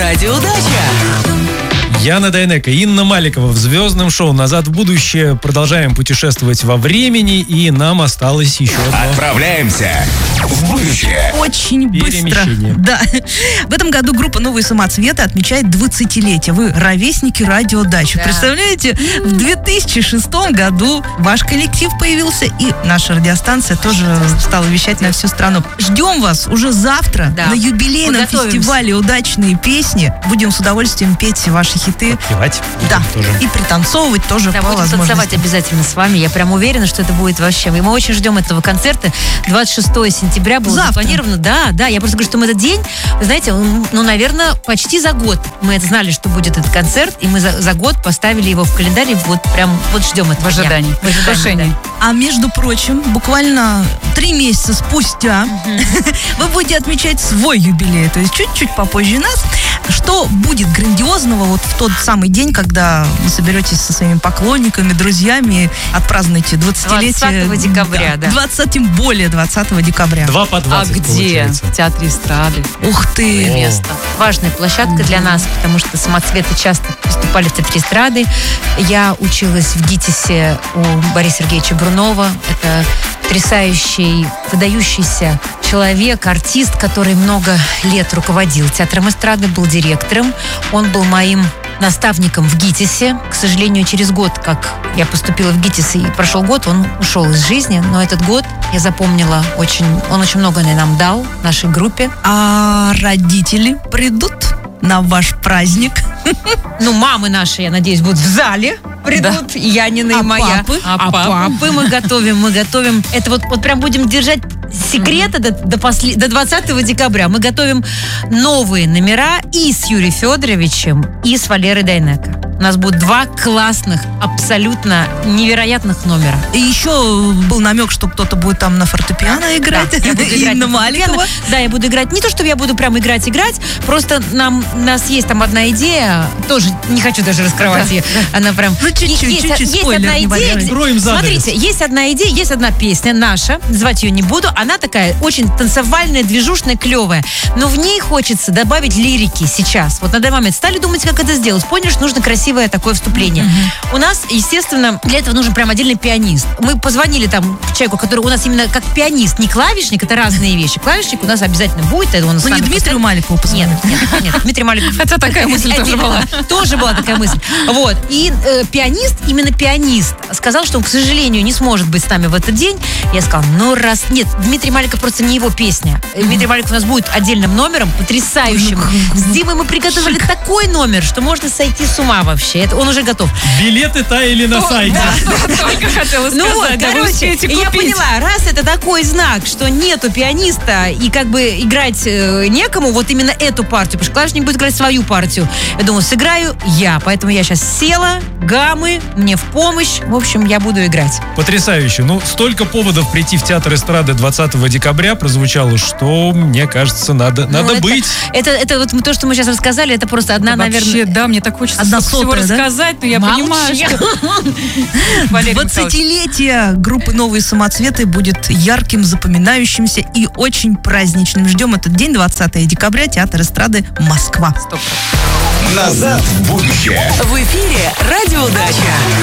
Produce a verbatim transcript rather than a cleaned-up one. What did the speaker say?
Радиоудача. Яна Дайнеко, Инна Маликова в звездном шоу «Назад в будущее». Продолжаем путешествовать во времени, и нам осталось еще одно. Отправляемся в будущее. Очень быстро. Да. В этом году группа «Новые самоцветы» отмечает двадцатилетие. Вы ровесники радиодачи. Да. Представляете, в две тысячи шестом году ваш коллектив появился, и наша радиостанция тоже стала вещать на всю страну. Ждем вас уже завтра, да, на юбилейном фестивале «Удачные песни». Будем с удовольствием петь ваши хиты. Подпевать. Да, тоже. И пританцовывать тоже, да, по будем возможности. танцевать обязательно с вами. Я прям уверена, что это будет вообще. И мы очень ждем этого концерта. двадцать шестого сентября было завтра. Запланировано. Да, да. Я просто говорю, что мы этот день, вы знаете, ну, наверное, почти за год мы это знали, что будет этот концерт, и мы за, за год поставили его в календарь, и вот прям вот ждем этого. В ожидании. В ожидании, да. А между прочим, буквально три месяца спустя uh-huh. вы будете отмечать свой юбилей, то есть чуть-чуть попозже нас. Что будет грандиозного вот в тот самый день, когда вы соберетесь со своими поклонниками, друзьями, отпразднуете двадцатилетие. двадцатого декабря, да. да. двадцать, тем более двадцатого декабря. Два по двадцать, а где? Получается. В Театре эстрады. Ух ты! О. Место. Важная площадка mm-hmm. для нас, потому что самоцветы часто выступали в Театре эстрады. Я училась в ГИТИСе у Бориса Сергеевича Брунова. Это потрясающий, выдающийся человек, артист, который много лет руководил Театром эстрады, был директором. Он был моим наставником в ГИТИСе. К сожалению, через год, как я поступила в ГИТИС и прошел год, он ушел из жизни. Но этот год я запомнила очень... Он очень много нам дал, нашей группе. А родители придут на ваш праздник? Ну, мамы наши, я надеюсь, будут в зале. Придут, да. Янина а и моя. Папы? А, а папы? папы мы готовим, мы готовим. Это вот, вот прям будем держать секреты mm-hmm. до, до, после, до двадцатого декабря. Мы готовим новые номера и с Юрием Федоровичем, и с Валерой Дайнеко. У нас будут два классных, абсолютно невероятных номера. И еще был намек, что кто-то будет там на фортепиано играть. Да, я буду играть на Маликова. Да, я буду играть. Не то, чтобы я буду прям играть-играть, просто нам, у нас есть там одна идея, тоже не хочу даже раскрывать да, ее. Да. Она прям... Ну, чуть-чуть, есть, чуть-чуть есть спойлер, одна идея. Где... Смотрите, есть одна идея, есть одна песня наша, звать ее не буду, она такая очень танцевальная, движушная, клевая, но в ней хочется добавить лирики сейчас. Вот на данный момент стали думать, как это сделать. Поняли, что нужно красивое такое вступление. Mm-hmm. У нас, естественно, для этого нужен прям отдельный пианист. Мы позвонили там человеку, который у нас именно как пианист, не клавишник, это разные вещи. Клавишник у нас обязательно будет. Это он ну, не Дмитрию Маликову позвонили. Нет, нет, нет, Дмитрий Маликов. Хотя такая мысль тоже была. Тоже была такая мысль. Вот. И э, пианист, именно пианист, сказал, что он, к сожалению, не сможет быть с нами в этот день. Я сказала, ну раз... Нет, Дмитрий Маликов просто не его песня. Mm-hmm. Дмитрий Маликов у нас будет отдельным номером, потрясающим. С Димой мы приготовили такой номер, что можно сойти с ума вообще. Это он уже готов. Билеты таяли на сайте. Да, да, только хотела сказать. Ну вот, да, короче, я поняла, раз это такой знак, что нету пианиста и как бы играть э, некому, вот именно эту партию, потому что клавишник будет играть свою партию. Я думаю, сыграю я, поэтому я сейчас села, гаммы, мне в помощь, в общем, я буду играть. Потрясающе. Ну, столько поводов прийти в Театр эстрады двадцатого декабря прозвучало, что, мне кажется, надо, ну, надо это, быть. Это, это вот то, что мы сейчас рассказали, это просто одна, да, наверное... Вообще, да, мне так хочется одна всего сотая, да? рассказать, но я Молчи. понимаю, что... двадцатилетие группы «Новые самоцветы» будет ярким, запоминающимся и очень праздничным. Ждем этот день, двадцатого декабря, Театр эстрады, Москва. Назад в будущее. В эфире Радиоудача.